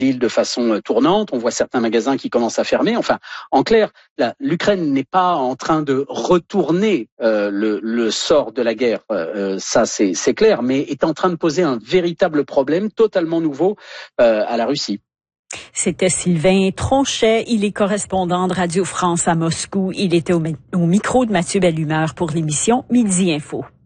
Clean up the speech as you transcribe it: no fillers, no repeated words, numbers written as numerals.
de façon tournante. On voit certains magasins qui commencent à fermer. Enfin, en clair, l'Ukraine n'est pas en train de retourner le sort de la guerre, ça c'est clair, mais est en train de poser un véritable problème totalement nouveau à la Russie. C'était Sylvain Tronchet, il est correspondant de Radio France à Moscou. Il était au micro de Mathieu Bellumeur pour l'émission Midi Info.